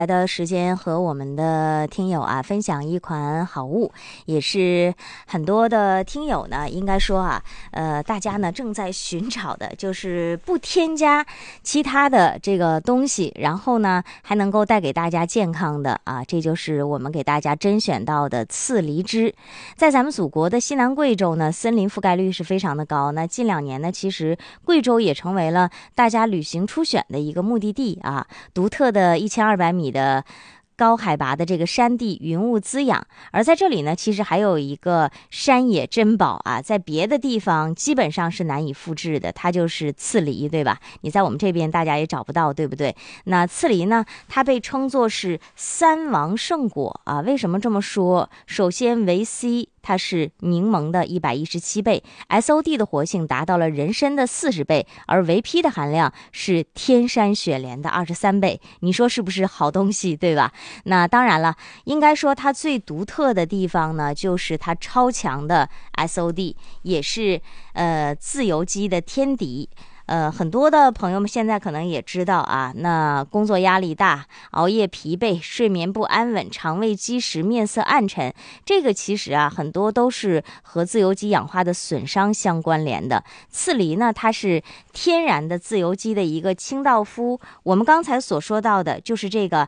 来的时间和我们的听友分享一款好物，也是很多的听友呢应该说大家呢正在寻找的，就是不添加其他的这个东西，然后呢还能够带给大家健康的这就是我们给大家甄选到的刺梨汁。在咱们祖国的西南贵州呢，森林覆盖率是非常的高，那近2年呢，其实贵州也成为了大家旅行初选的一个目的地独特的1200米的高海拔的这个山地，云雾滋养。而在这里呢，其实还有一个山野珍宝在别的地方基本上是难以复制的，它就是刺梨，对吧？你在我们这边大家也找不到，对不对？那刺梨呢，它被称作是3王圣果为什么这么说？首先维 C它是柠檬的117倍， SOD 的活性达到了人参的40倍，而维 P 的含量是天山雪莲的23倍。你说是不是好东西，对吧？那当然了，应该说它最独特的地方呢，就是它超强的 SOD， 也是自由基的天敌。很多的朋友们现在可能也知道那工作压力大，熬夜疲惫，睡眠不安稳，肠胃积食，面色暗沉，这个其实很多都是和自由基氧化的损伤相关联的。刺梨呢，它是天然的自由基的一个清道夫，我们刚才所说到的就是这个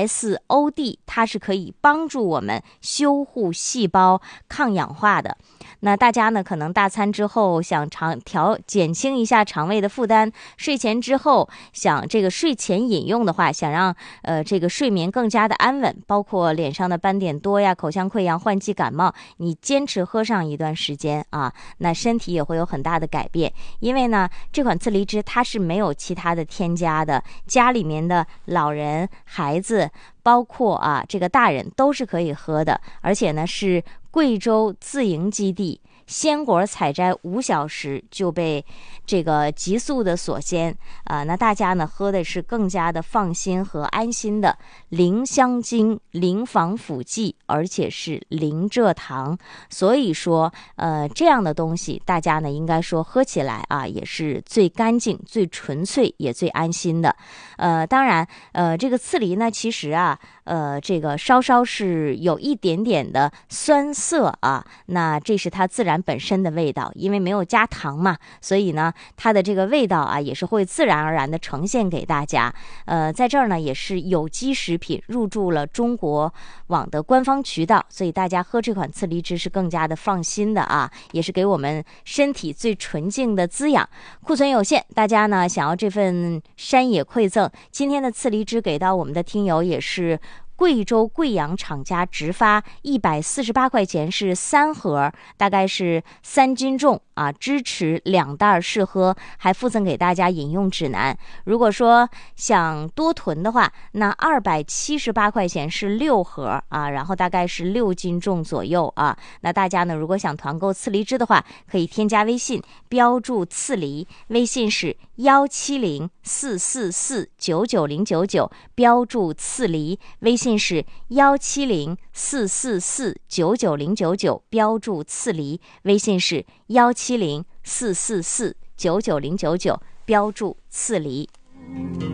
SOD， 它是可以帮助我们修护细胞、抗氧化的。那大家呢，可能大餐之后想减轻一下肠胃的负担，睡前之后想这个睡前饮用的话，想让这个睡眠更加的安稳，包括脸上的斑点多呀、口腔溃疡、换季感冒，你坚持喝上一段时间那身体也会有很大的改变。因为呢，这款刺梨汁它是没有其他的添加的，家里面的老人、孩子，包括这个大人都是可以喝的，而且呢是贵州自营基地，鲜果采摘5小时就被这个急速的锁鲜那大家呢喝的是更加的放心和安心的，零香精、零防腐剂，而且是零蔗糖。所以说这样的东西大家呢应该说喝起来也是最干净、最纯粹也最安心的。当然这个刺梨呢其实这个稍稍是有一点点的酸涩那这是它自然本身的味道，因为没有加糖嘛，所以呢它的这个味道也是会自然而然的呈现给大家。在这儿呢也是有机食品入驻了中国网的官方渠道，所以大家喝这款刺梨汁是更加的放心的也是给我们身体最纯净的滋养。库存有限，大家呢想要这份山野馈赠，今天的刺梨汁给到我们的听友也是贵州贵阳厂家直发148块钱是3盒，大概是3斤重支持2袋试喝，还附赠给大家饮用指南。如果说想多囤的话，那278块钱是6盒然后大概是6斤重左右那大家呢如果想团购刺梨汁的话，可以添加微信标注刺梨，微信是17044499099，标注刺梨，微信是17044499099，标注刺梨，微信是17044499099，标注刺梨。